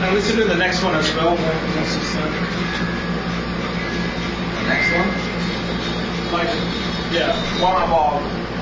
And let's do the next one as well. The next one? Like, yeah, one above.